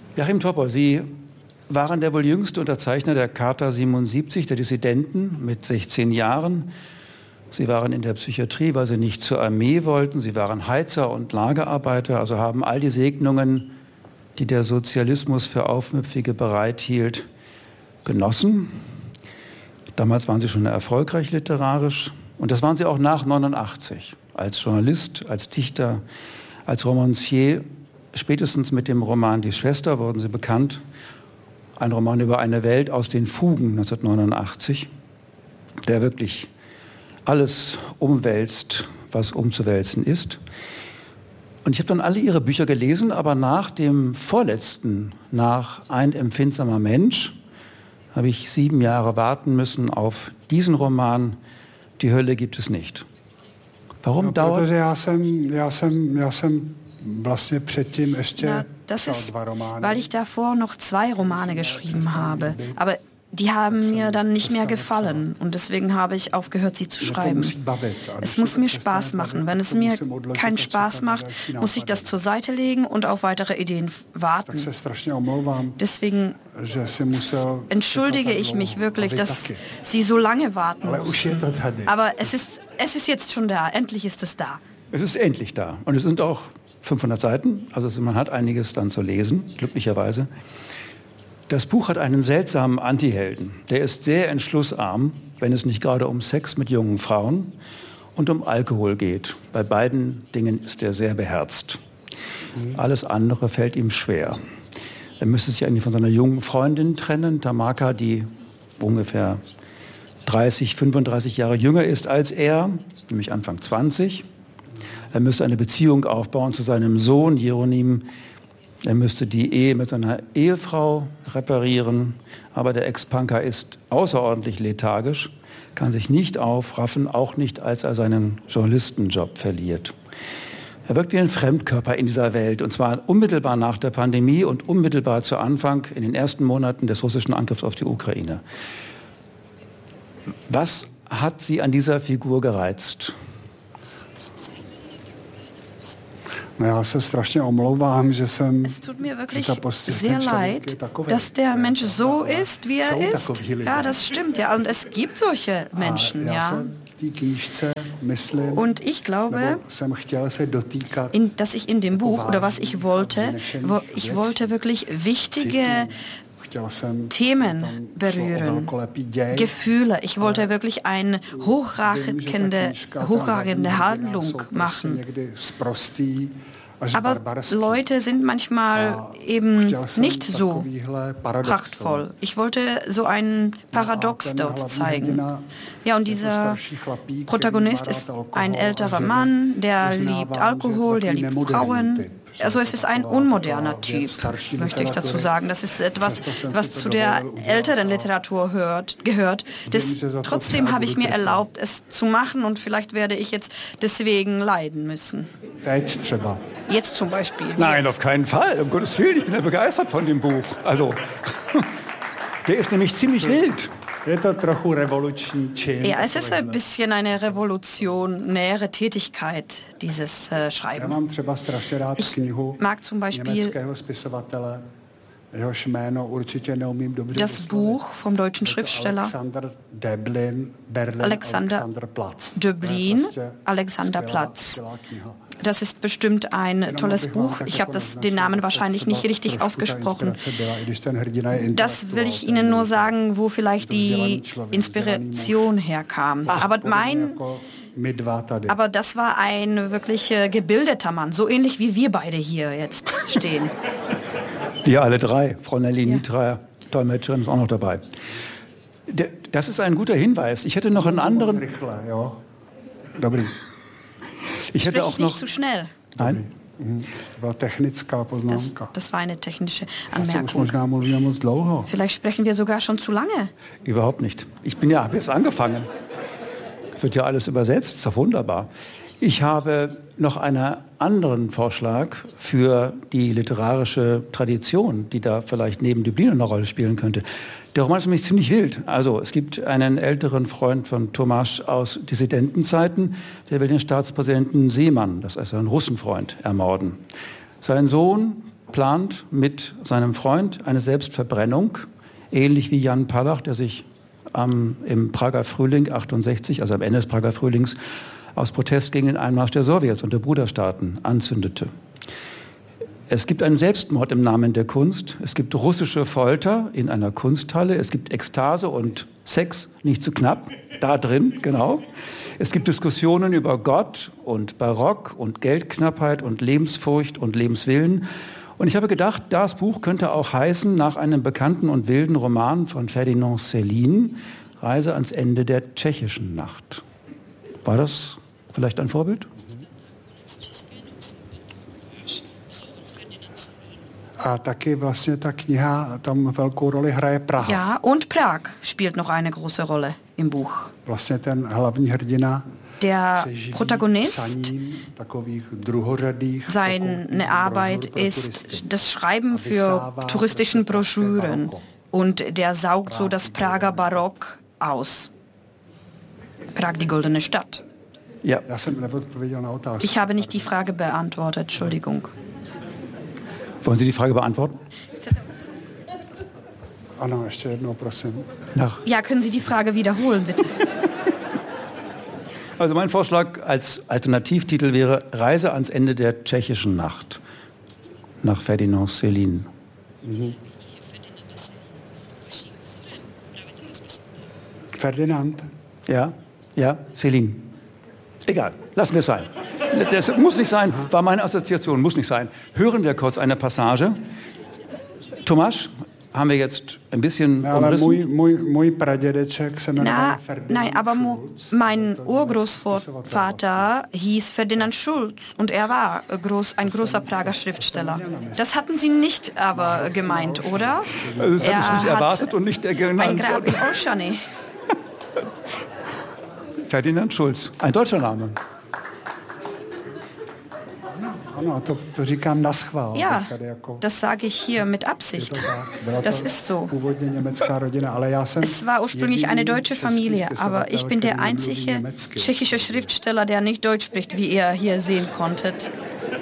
Joachim Topper, Sie waren der wohl jüngste Unterzeichner der Charta 77 der Dissidenten mit 16 Jahren. Sie waren in der Psychiatrie, weil Sie nicht zur Armee wollten. Sie waren Heizer und Lagerarbeiter, also haben all die Segnungen, die der Sozialismus für Aufmüpfige bereithielt, genossen. Damals waren Sie schon erfolgreich literarisch und das waren Sie auch nach 89. Als Journalist, als Dichter, als Romancier. Spätestens mit dem Roman Die Schwester wurden Sie bekannt. Ein Roman über eine Welt aus den Fugen 1989, der wirklich alles umwälzt, was umzuwälzen ist. Und ich habe dann alle Ihre Bücher gelesen, aber nach dem vorletzten, nach Ein empfindsamer Mensch, habe ich 7 Jahre warten müssen auf diesen Roman Die Hölle gibt es nicht. Warum dauert das? Das ist, weil ich davor noch 2 Romane geschrieben habe. Aber die haben mir dann nicht mehr gefallen und deswegen habe ich aufgehört, sie zu schreiben. Es muss mir Spaß machen. Wenn es mir keinen Spaß macht, muss ich das zur Seite legen und auf weitere Ideen warten. Deswegen entschuldige ich mich wirklich, dass Sie so lange warten mussten. Aber es ist jetzt schon da. Endlich ist es da. Es ist endlich da. Und es sind auch 500 Seiten. Also man hat einiges dann zu lesen, glücklicherweise. Das Buch hat einen seltsamen Antihelden. Der ist sehr entschlussarm, wenn es nicht gerade um Sex mit jungen Frauen und um Alkohol geht. Bei beiden Dingen ist er sehr beherzt. Alles andere fällt ihm schwer. Er müsste sich eigentlich von seiner jungen Freundin trennen, Tamaka, die ungefähr 30, 35 Jahre jünger ist als er, nämlich Anfang 20. Er müsste eine Beziehung aufbauen zu seinem Sohn Jeronim. Er müsste die Ehe mit seiner Ehefrau reparieren, aber der Ex-Punker ist außerordentlich lethargisch, kann sich nicht aufraffen, auch nicht, als er seinen Journalistenjob verliert. Er wirkt wie ein Fremdkörper in dieser Welt, und zwar unmittelbar nach der Pandemie und unmittelbar zu Anfang, in den ersten Monaten des russischen Angriffs auf die Ukraine. Was hat Sie an dieser Figur gereizt? Es tut mir wirklich sehr leid, dass der Mensch so ist, wie er ist. Ja, das stimmt, ja. Und es gibt solche Menschen, ja. Und ich glaube, dass ich in dem Buch, oder was ich wollte wirklich wichtige Themen berühren, Gefühle. Ich wollte wirklich eine hochragende Handlung machen. Aber Leute sind manchmal eben nicht so prachtvoll. Ich wollte so ein Paradox dort zeigen. Ja, und dieser Protagonist ist ein älterer Mann, der liebt Alkohol, der liebt Frauen. Also es ist ein unmoderner Typ, möchte ich dazu sagen. Das ist etwas, was zu der älteren Literatur gehört. Trotzdem habe ich mir erlaubt, es zu machen und vielleicht werde ich jetzt deswegen leiden müssen. Jetzt zum Beispiel. Nein, auf keinen Fall. Um Gottes Willen, ich bin ja begeistert von dem Buch. Also, der ist nämlich ziemlich wild. Ja, es ist ein bisschen eine revolutionäre Tätigkeit, dieses Schreiben. Ich mag zum Beispiel das Buch vom deutschen Schriftsteller Alexander Döblin, Alexanderplatz. Das ist bestimmt ein tolles Buch. Ich habe den Namen wahrscheinlich nicht richtig ausgesprochen. Das will ich Ihnen nur sagen, wo vielleicht die Inspiration herkam. Aber das war ein wirklich gebildeter Mann, so ähnlich wie wir beide hier jetzt stehen. Wir alle drei. Frau Nelly Nietreier, Dolmetscherin, ist auch noch dabei. Das ist ein guter Hinweis. Ich hätte noch einen anderen... Ich hätte auch noch... nicht zu schnell. Nein? Das war eine technische Anmerkung. Vielleicht sprechen wir sogar schon zu lange. Überhaupt nicht. Habe jetzt angefangen. Wird ja alles übersetzt, ist doch wunderbar. Ich habe noch einen anderen Vorschlag für die literarische Tradition, die da vielleicht neben Döblin eine Rolle spielen könnte. Der Roman ist nämlich ziemlich wild. Also es gibt einen älteren Freund von Tomasz aus Dissidentenzeiten, der will den Staatspräsidenten Seemann, das ist ein Russenfreund, ermorden. Sein Sohn plant mit seinem Freund eine Selbstverbrennung, ähnlich wie Jan Palach, der sich im Prager Frühling 68, also am Ende des Prager Frühlings, aus Protest gegen den Einmarsch der Sowjets und der Bruderstaaten anzündete. Es gibt einen Selbstmord im Namen der Kunst. Es gibt russische Folter in einer Kunsthalle. Es gibt Ekstase und Sex, nicht zu knapp, da drin, genau. Es gibt Diskussionen über Gott und Barock und Geldknappheit und Lebensfurcht und Lebenswillen. Und ich habe gedacht, das Buch könnte auch heißen, nach einem bekannten und wilden Roman von Ferdinand Céline, Reise ans Ende der tschechischen Nacht. War das vielleicht ein Vorbild? A taky vlastně ta kniha tam velkou roli hraje Praha. Ja, und Prag spielt noch eine große Rolle im Buch. Vlastně ten hlavní hrdina der Protagonist, seine Arbeit ist das Schreiben für touristischen Broschüren und der saugt so das Prager Barock aus. Prag, die goldene Stadt. Ja. Ich habe nicht die Frage beantwortet, Entschuldigung. Wollen Sie die Frage beantworten? Ja, können Sie die Frage wiederholen, bitte? Also mein Vorschlag als Alternativtitel wäre Reise ans Ende der tschechischen Nacht nach Ferdinand Céline. Mhm. Ferdinand? Ja, Céline. Egal, lassen wir es sein. Das muss nicht sein, war meine Assoziation, muss nicht sein. Hören wir kurz eine Passage. Tomáš, haben wir jetzt ein bisschen umrissen? Nein, aber mein Urgroßvater hieß Ferdinand Schulz und er war ein großer Prager Schriftsteller. Das hatten Sie nicht aber gemeint, oder? Also das habe ich nicht erwartet und nicht genannt. Ein Grab in Olszany. Ferdinand Schulz, ein deutscher Name. Ja, das sage ich hier mit Absicht. Das ist so. Es war ursprünglich eine deutsche Familie, aber ich bin der einzige tschechische Schriftsteller, der nicht Deutsch spricht, wie ihr hier sehen konntet.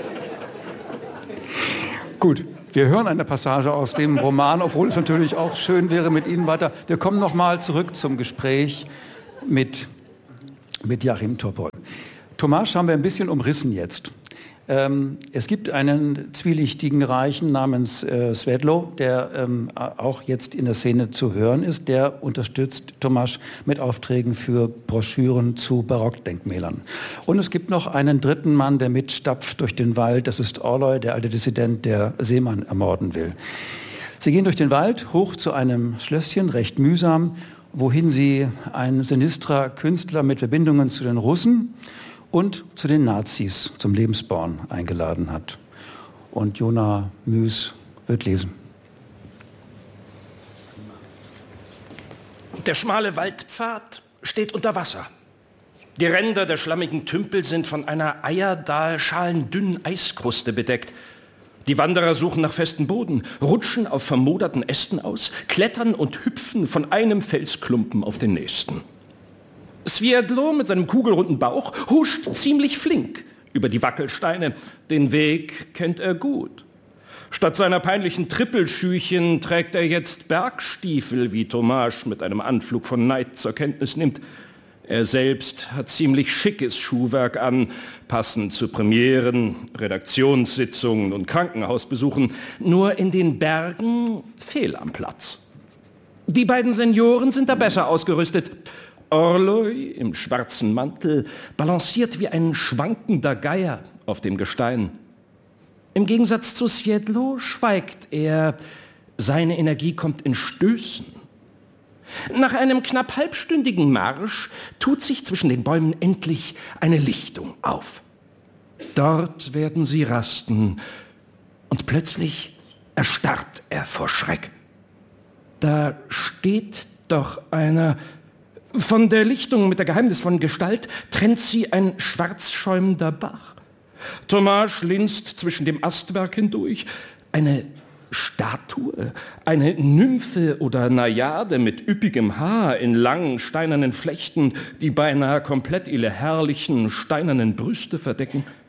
Gut, wir hören eine Passage aus dem Roman, obwohl es natürlich auch schön wäre mit Ihnen weiter. Wir kommen nochmal zurück zum Gespräch mit Joachim Topol. Tomáš haben wir ein bisschen umrissen jetzt. Es gibt einen zwielichtigen Reichen namens Světlo, der auch jetzt in der Szene zu hören ist. Der unterstützt Tomáš mit Aufträgen für Broschüren zu Barockdenkmälern. Und es gibt noch einen dritten Mann, der mitstapft durch den Wald. Das ist Orloj, der alte Dissident, der Seemann ermorden will. Sie gehen durch den Wald hoch zu einem Schlösschen, recht mühsam, wohin sie einen sinistrer Künstler mit Verbindungen zu den Russen und zu den Nazis zum Lebensborn eingeladen hat. Und Jona Müs wird lesen. Der schmale Waldpfad steht unter Wasser. Die Ränder der schlammigen Tümpel sind von einer eierdahlschalendünnen Eiskruste bedeckt. Die Wanderer suchen nach festem Boden, rutschen auf vermoderten Ästen aus, klettern und hüpfen von einem Felsklumpen auf den nächsten. Světlo mit seinem kugelrunden Bauch huscht ziemlich flink über die Wackelsteine. Den Weg kennt er gut. Statt seiner peinlichen Trippelschüchen trägt er jetzt Bergstiefel, wie Tomáš mit einem Anflug von Neid zur Kenntnis nimmt. Er selbst hat ziemlich schickes Schuhwerk an, passend zu Premieren, Redaktionssitzungen und Krankenhausbesuchen. Nur in den Bergen fehl am Platz. Die beiden Senioren sind da besser ausgerüstet. Orloj im schwarzen Mantel balanciert wie ein schwankender Geier auf dem Gestein. Im Gegensatz zu Světlo schweigt er. Seine Energie kommt in Stößen. Nach einem knapp halbstündigen Marsch tut sich zwischen den Bäumen endlich eine Lichtung auf. Dort werden sie rasten und plötzlich erstarrt er vor Schreck. Da steht doch einer. Von der Lichtung mit der geheimnisvollen Gestalt trennt sie ein schwarz schäumender Bach. Tomáš linst zwischen dem Astwerk hindurch. Eine Statue, eine Nymphe oder Najade mit üppigem Haar in langen steinernen Flechten, die beinahe komplett ihre herrlichen steinernen Brüste verdecken.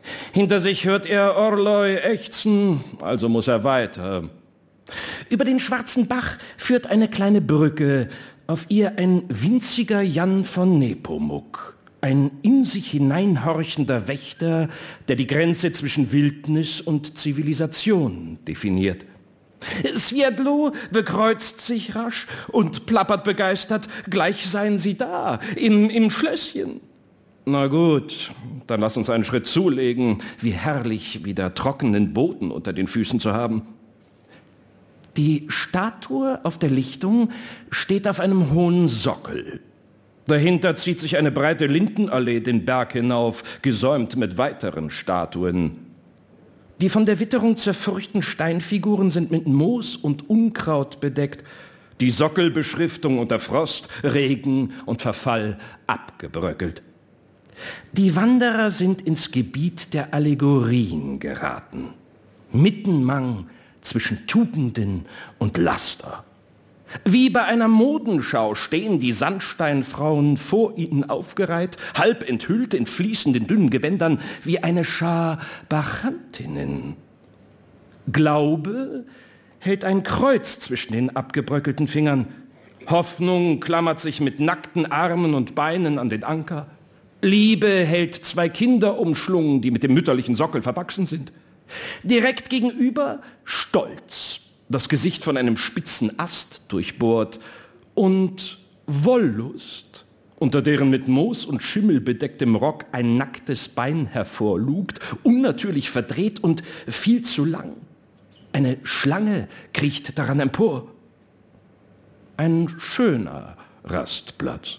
Hinter sich hört er Orloi ächzen, also muss er weiter. Über den Schwarzen Bach führt eine kleine Brücke, auf ihr ein winziger Jan von Nepomuk, ein in sich hineinhorchender Wächter, der die Grenze zwischen Wildnis und Zivilisation definiert. Svierdlu bekreuzt sich rasch und plappert begeistert, gleich seien sie da, im Schlösschen. Na gut, dann lass uns einen Schritt zulegen, wie herrlich wieder trockenen Boden unter den Füßen zu haben. Die Statue auf der Lichtung steht auf einem hohen Sockel. Dahinter zieht sich eine breite Lindenallee den Berg hinauf, gesäumt mit weiteren Statuen. Die von der Witterung zerfurchten Steinfiguren sind mit Moos und Unkraut bedeckt, die Sockelbeschriftung unter Frost, Regen und Verfall abgebröckelt. Die Wanderer sind ins Gebiet der Allegorien geraten. Mittenmang zwischen Tugenden und Laster. Wie bei einer Modenschau stehen die Sandsteinfrauen vor ihnen aufgereiht, halb enthüllt in fließenden dünnen Gewändern, wie eine Schar Bacchantinnen. Glaube hält ein Kreuz zwischen den abgebröckelten Fingern. Hoffnung klammert sich mit nackten Armen und Beinen an den Anker. Liebe hält zwei Kinder umschlungen, die mit dem mütterlichen Sockel verwachsen sind. Direkt gegenüber Stolz, das Gesicht von einem spitzen Ast durchbohrt, und Wollust, unter deren mit Moos und Schimmel bedecktem Rock ein nacktes Bein hervorlugt, unnatürlich verdreht und viel zu lang. Eine Schlange kriecht daran empor. Ein schöner Rastplatz.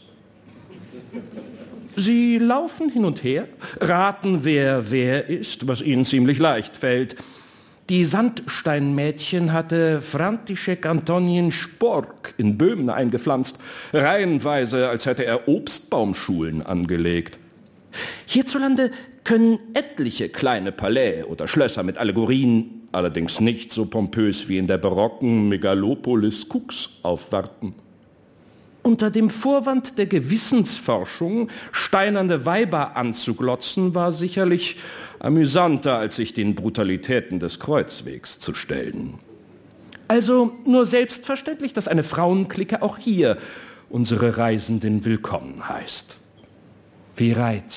Sie laufen hin und her, raten, wer ist, was ihnen ziemlich leicht fällt. Die Sandsteinmädchen hatte František Antonín Špork in Böhmen eingepflanzt, reihenweise, als hätte er Obstbaumschulen angelegt. Hierzulande können etliche kleine Palais oder Schlösser mit Allegorien, allerdings nicht so pompös wie in der barocken Megalopolis Cux, aufwarten. Unter dem Vorwand der Gewissensforschung steinerne Weiber anzuglotzen, war sicherlich amüsanter, als sich den Brutalitäten des Kreuzwegs zu stellen. Also nur selbstverständlich, dass eine Frauenklicke auch hier unsere Reisenden willkommen heißt. Wie reizend.